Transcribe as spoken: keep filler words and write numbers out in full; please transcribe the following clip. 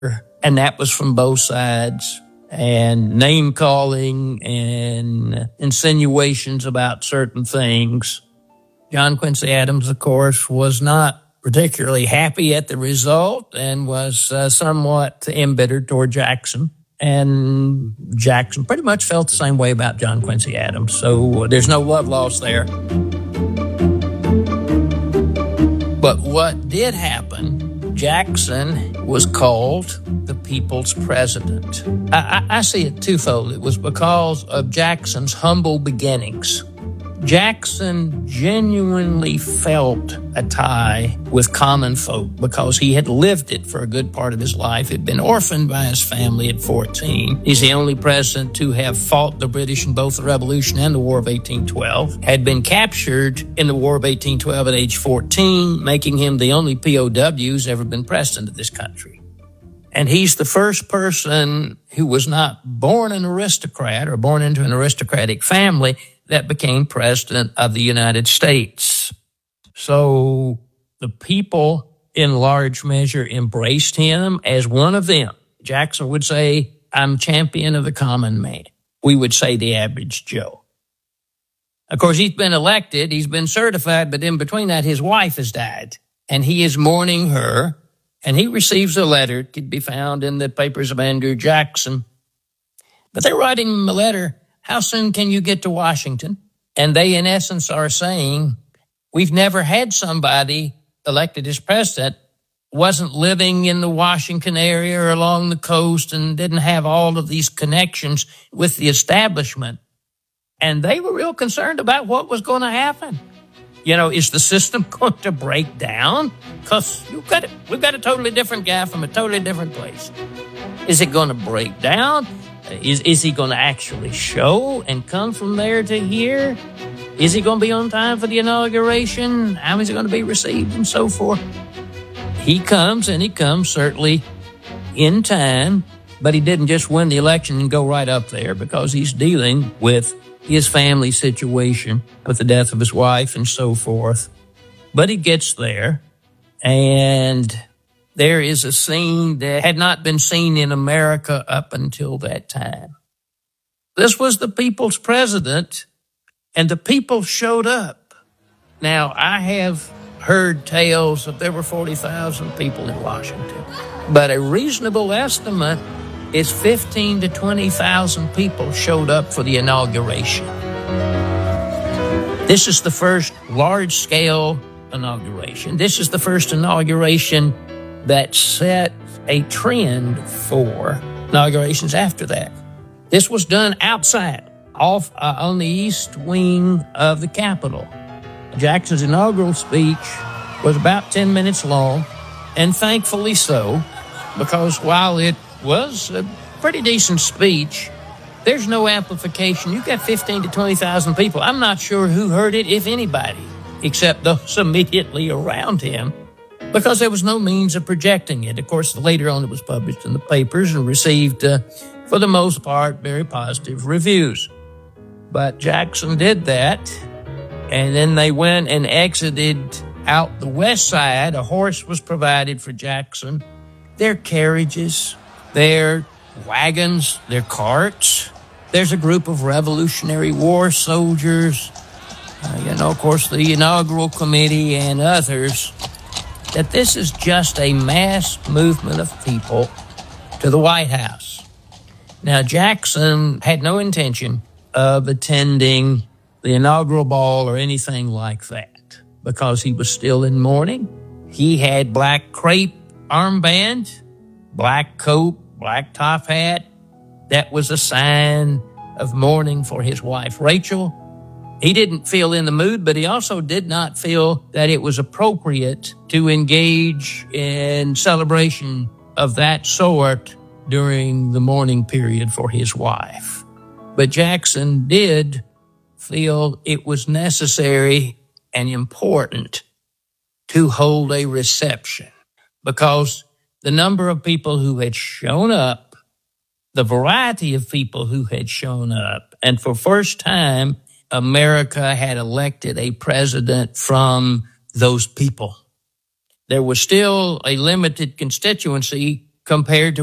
and that was from both sides, and name calling and insinuations about certain things. John Quincy Adams, of course, was not particularly happy at the result and was uh, somewhat embittered toward Jackson. And Jackson pretty much felt the same way about John Quincy Adams. So there's no love lost there. But what did happen, Jackson was called the people's president. I, I, I see it twofold. It was because of Jackson's humble beginnings. Jackson genuinely felt a tie with common folk because he had lived it for a good part of his life. He'd been orphaned by his family at fourteen. He's the only president to have fought the British in both the Revolution and the War of eighteen twelve, had been captured in the War of eighteen twelve at age fourteen, making him the only P O W who's ever been president of this country. And he's the first person who was not born an aristocrat or born into an aristocratic family that became president of the United States. So the people, in large measure, embraced him as one of them. Jackson would say, I'm champion of the common man. We would say the average Joe. Of course, he's been elected, he's been certified, but in between that, his wife has died, and he is mourning her, and he receives a letter. It could be found in the papers of Andrew Jackson. But they're writing him a letter. How soon can you get to Washington? And they, in essence, are saying, we've never had somebody elected as president, wasn't living in the Washington area or along the coast and didn't have all of these connections with the establishment. And they were real concerned about what was going to happen. You know, is the system going to break down? Because you've got, we've got a totally different guy from a totally different place. Is it going to break down? Is is he going to actually show and come from there to here? Is he going to be on time for the inauguration? How is he going to be received and so forth? He comes, and he comes certainly in time, but he didn't just win the election and go right up there because he's dealing with his family situation with the death of his wife and so forth. But he gets there, and there is a scene that had not been seen in America up until that time. This was the people's president, and the people showed up. Now, I have heard tales that there were forty thousand people in Washington, but a reasonable estimate is fifteen to twenty thousand people showed up for the inauguration. This is the first large-scale inauguration. This is the first inauguration that set a trend for inaugurations after that. This was done outside, off uh, on the east wing of the Capitol. Jackson's inaugural speech was about ten minutes long, and thankfully so, because while it was a pretty decent speech, there's no amplification. You've got fifteen to twenty thousand people. I'm not sure who heard it, if anybody, except those immediately around him, because there was no means of projecting it. Of course, later on it was published in the papers and received, uh, for the most part, very positive reviews. But Jackson did that, and then they went and exited out the west side. A horse was provided for Jackson. Their carriages, their wagons, their carts. There's a group of Revolutionary War soldiers, uh, you know, of course, the inaugural committee and others, that this is just a mass movement of people to the White House. Now, Jackson had no intention of attending the inaugural ball or anything like that because he was still in mourning. He had black crepe armband, black coat, black top hat. That was a sign of mourning for his wife, Rachel. He didn't feel in the mood, but he also did not feel that it was appropriate to engage in celebration of that sort during the mourning period for his wife. But Jackson did feel it was necessary and important to hold a reception because the number of people who had shown up, the variety of people who had shown up, and for first time, America had elected a president from those people. There was still a limited constituency compared to